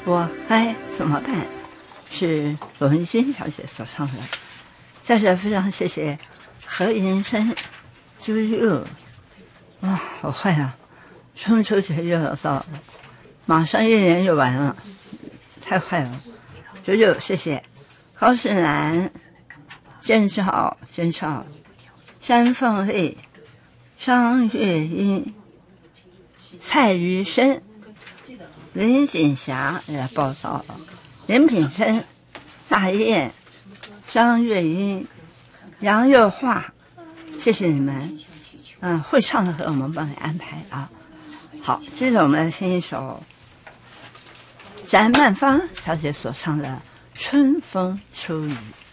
我该怎么办？是罗文欣小姐所唱的。在这非常谢谢何银生，99，哇，好快啊！中秋节又要到了，马上1年就完了，太快了。99，谢谢高世南、建超、山凤丽、张月英、蔡余生、林锦霞也报道了，林品生、大雁、张月英、杨又华，谢谢你们。会唱的歌我们帮你安排啊。好，接着我们来听一首翟曼芳小姐所唱的《春风秋雨》。